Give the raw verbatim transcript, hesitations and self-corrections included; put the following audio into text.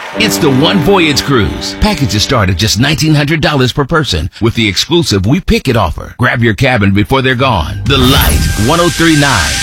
It's the One Voyage Cruise. Packages start at just nineteen hundred dollars per person with the exclusive We Pick It offer. Grab your cabin before they're gone. The Light, one oh three point nine.